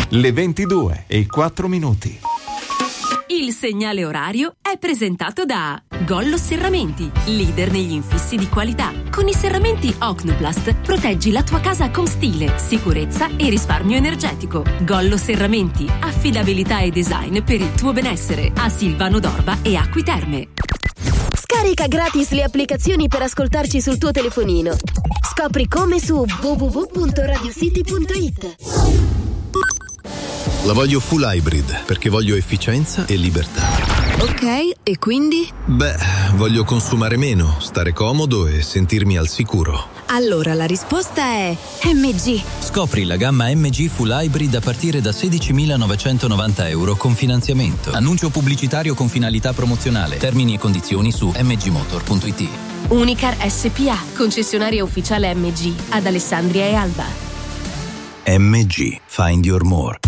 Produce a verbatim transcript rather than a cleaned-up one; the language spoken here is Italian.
Le ventidue e quattro minuti. Il segnale orario è presentato da Gollo Serramenti, leader negli infissi di qualità. Con i serramenti Ocnoplast proteggi la tua casa con stile, sicurezza e risparmio energetico. Gollo Serramenti, affidabilità e design per il tuo benessere. A Silvano d'Orba e Acqui Terme. Scarica gratis le applicazioni per ascoltarci sul tuo telefonino. Scopri come su w w w punto radio city punto i t. La voglio full hybrid perché voglio efficienza e libertà. Ok, e quindi? Beh, voglio consumare meno, stare comodo e sentirmi al sicuro. Allora la risposta è M G. Scopri la gamma M G Full Hybrid a partire da sedicimilanovancentonovanta euro con finanziamento. Annuncio pubblicitario con finalità promozionale. Termini e condizioni su m g motor punto i t. Unicar S P A, concessionaria ufficiale M G ad Alessandria e Alba. M G, find your more.